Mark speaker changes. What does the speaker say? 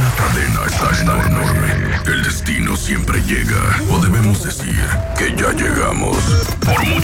Speaker 1: La cadena está enorme. El destino siempre llega. O debemos decir que ya llegamos. Por mucho